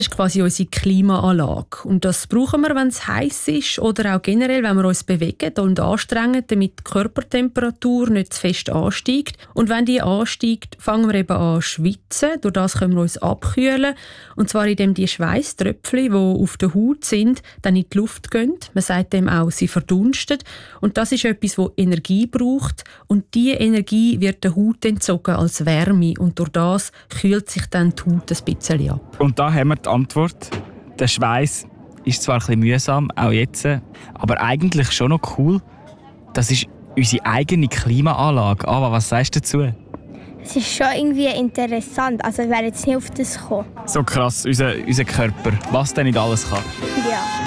Das ist quasi unsere Klimaanlage. Und das brauchen wir, wenn es heiß ist oder auch generell, wenn wir uns bewegen und anstrengen, damit die Körpertemperatur nicht zu fest ansteigt. Und wenn die ansteigt, fangen wir eben an zu schwitzen. Durch das können wir uns abkühlen. Und zwar indem die Schweißtröpfchen, die auf der Haut sind, dann in die Luft gehen. Man sagt dem auch, sie verdunsten. Und das ist etwas, das Energie braucht. Und diese Energie wird der Haut entzogen als Wärme. Und durch das kühlt sich dann die Haut ein bisschen ab. Und da haben wir die Antwort. Der Schweiß ist zwar ein bisschen mühsam, auch jetzt, aber eigentlich schon noch cool. Das ist unsere eigene Klimaanlage. Aber was sagst du dazu? Es ist schon irgendwie interessant. Also ich wäre jetzt nicht auf das gekommen. So krass, unser Körper, was denn nicht alles kann. Ja.